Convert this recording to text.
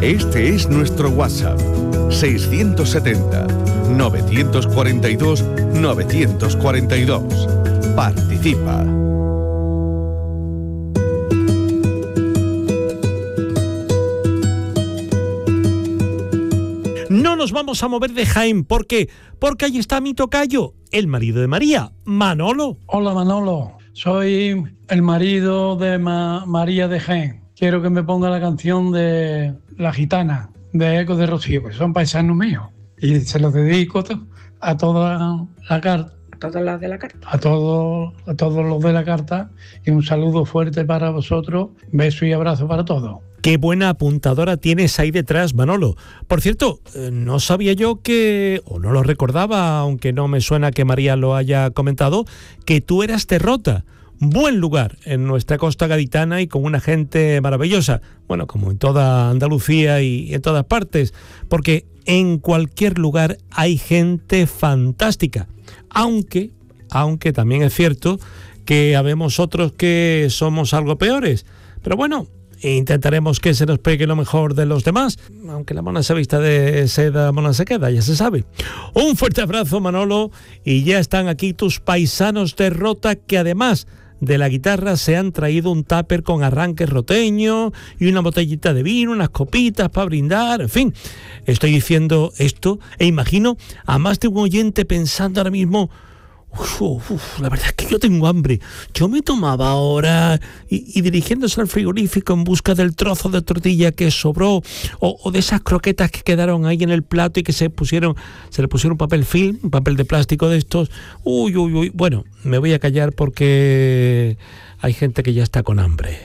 Este es nuestro WhatsApp, 670-942-942. Participa. No nos vamos a mover de Jaén. ¿Por qué? Porque allí está mi tocayo, el marido de María, Manolo. Hola Manolo, soy el marido de María de Jaén. Quiero que me ponga la canción de La Gitana, de Eco de Rocío, que son paisanos míos. Y se los dedico a toda la carta. ¿A todos los de la carta? A todos los de la carta. Y un saludo fuerte para vosotros. Beso y abrazo para todos. Qué buena apuntadora tienes ahí detrás, Manolo. Por cierto, no sabía yo que, o no lo recordaba, aunque no me suena que María lo haya comentado, que tú eras de Rota. Buen lugar en nuestra costa gaditana y con una gente maravillosa. Bueno, como en toda Andalucía y en todas partes, porque en cualquier lugar hay gente fantástica. Aunque también es cierto que habemos otros que somos algo peores. Pero bueno, intentaremos que se nos pegue lo mejor de los demás, aunque la mona se vista de seda, mona se queda, ya se sabe. Un fuerte abrazo, Manolo, y ya están aquí tus paisanos de Rota, que además de la guitarra se han traído un tupper con arranque roteño y una botellita de vino, unas copitas para brindar, en fin. Estoy diciendo esto e imagino a más de un oyente pensando ahora mismo: la verdad es que yo tengo hambre. Yo me tomaba ahora y dirigiéndose al frigorífico en busca del trozo de tortilla que sobró o de esas croquetas que quedaron ahí en el plato y que se le pusieron papel film, papel de plástico de estos. Bueno, me voy a callar porque hay gente que ya está con hambre.